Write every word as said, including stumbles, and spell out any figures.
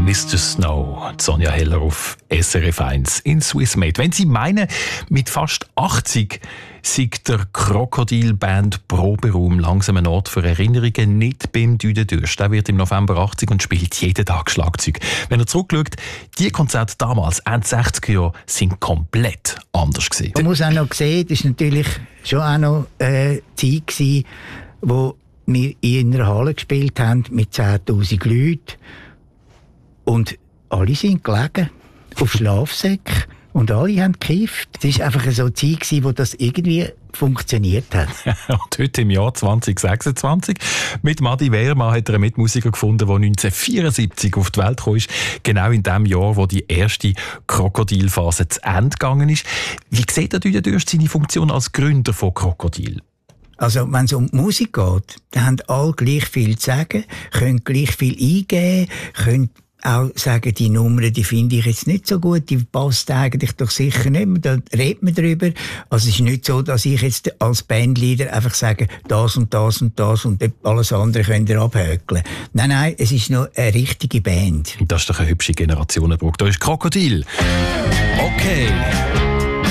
Mister Snow, Sonja Heller auf S R F eins in Swissmade. Wenn Sie meinen, mit fast achtzig sei der Krokodil-Band Proberaum langsam ein Ort für Erinnerungen, nicht beim Düdendürst. Der wird im November achtzig und spielt jeden Tag Schlagzeug. Wenn er zurückschaut, die Konzerte damals, Ende sechziger Jahre, sind komplett anders gewesen. Man muss auch noch sehen, das war natürlich schon auch noch eine Zeit gewesen, wo wir in einer Halle gespielt haben mit zehntausend Leuten. Und alle sind gelegen auf Schlafsäcken und alle haben gekifft. Es war einfach so eine Zeit, wo das irgendwie funktioniert hat. Und heute im Jahr zwanzig sechsundzwanzig mit Madi Wehrmann hat er einen Mitmusiker gefunden, der neunzehnhundertvierundsiebzig auf die Welt gekommen ist. Genau in dem Jahr, wo die erste Krokodilphase zu Ende gegangen ist. Wie sieht der Düdendürst seine Funktion als Gründer von Krokodil? Also, wenn es um die Musik geht, dann haben alle gleich viel zu sagen, können gleich viel eingeben, können auch sagen, die Nummer, die finde ich jetzt nicht so gut, die passt eigentlich doch sicher nicht mehr, da redet man drüber. Also es ist nicht so, dass ich jetzt als Bandleader einfach sage, das und das und das und alles andere könnt ihr abhökeln. Nein, nein, es ist noch eine richtige Band. Das ist doch eine hübsche Generationenbrücke. Da ist Krokodil. Okay.